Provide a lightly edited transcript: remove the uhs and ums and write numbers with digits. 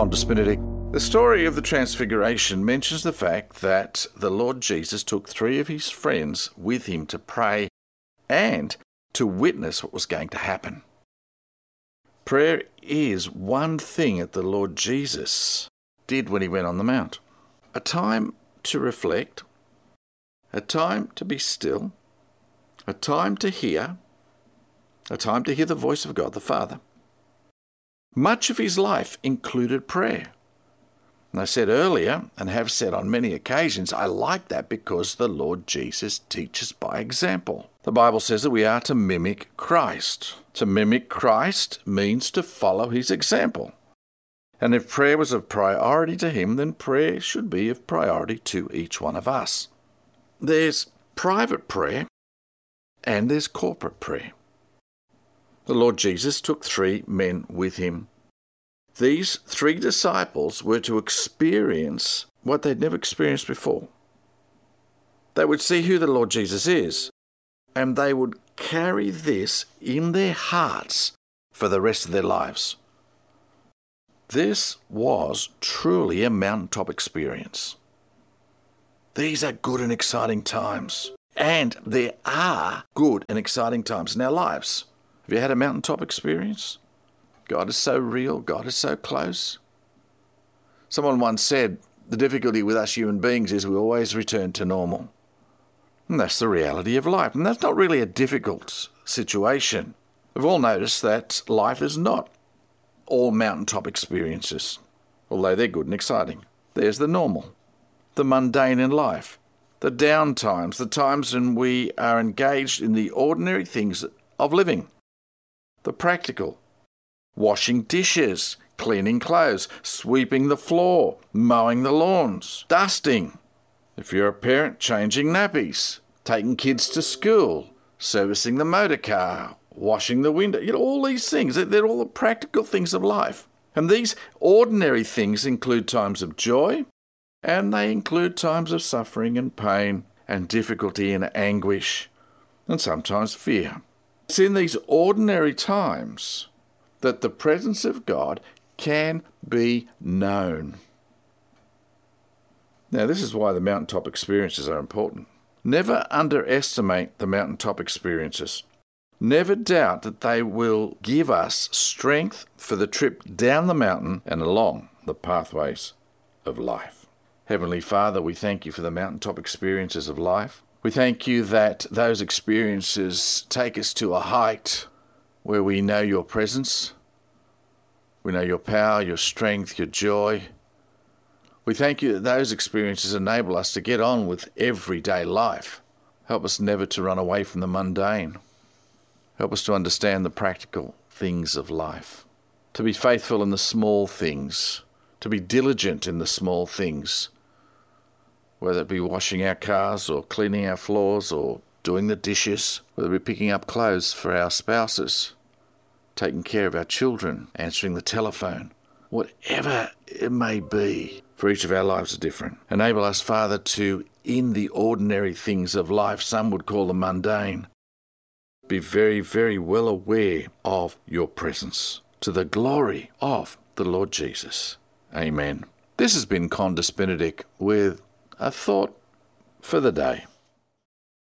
Condus Benedict. The story of the Transfiguration mentions the fact that the Lord Jesus took 3 of his friends with him to pray and to witness what was going to happen. Prayer is one thing that the Lord Jesus did when he went on the Mount. A time to reflect, a time to be still, a time to hear the voice of God the Father. Much of his life included prayer. And I said earlier, and have said on many occasions, I like that because the Lord Jesus teaches by example. The Bible says that we are to mimic Christ. To mimic Christ means to follow his example. And if prayer was of priority to him, then prayer should be of priority to each one of us. There's private prayer and there's corporate prayer. The Lord Jesus took 3 men with him. These 3 disciples were to experience what they'd never experienced before. They would see who the Lord Jesus is, and they would carry this in their hearts for the rest of their lives. This was truly a mountaintop experience. These are good and exciting times, and there are good and exciting times in our lives. Have you had a mountaintop experience? God is so real. God is so close. Someone once said, the difficulty with us human beings is we always return to normal. And that's the reality of life. And that's not really a difficult situation. We've all noticed that life is not all mountaintop experiences, although they're good and exciting. There's the normal, the mundane in life, the down times, the times when we are engaged in the ordinary things of living, the practical, washing dishes, cleaning clothes, sweeping the floor, mowing the lawns, dusting. If you're a parent, changing nappies, taking kids to school, servicing the motor car, washing the window. All these things, they're all the practical things of life. And these ordinary things include times of joy, and they include times of suffering and pain and difficulty and anguish, and sometimes fear. It's in these ordinary times that the presence of God can be known. Now, this is why the mountaintop experiences are important. Never underestimate the mountaintop experiences. Never doubt that they will give us strength for the trip down the mountain and along the pathways of life. Heavenly Father, we thank you for the mountaintop experiences of life. We thank you that those experiences take us to a height where we know your presence, we know your power, your strength, your joy. We thank you that those experiences enable us to get on with everyday life. Help us never to run away from the mundane. Help us to understand the practical things of life, to be faithful in the small things, to be diligent in the small things, whether it be washing our cars or cleaning our floors or doing the dishes, whether it be picking up clothes for our spouses, taking care of our children, answering the telephone, whatever it may be, for each of our lives are different. Enable us, Father, to, in the ordinary things of life, some would call the mundane, be very, very well aware of your presence, to the glory of the Lord Jesus. Amen. This has been Condus Benedict with a thought for the day.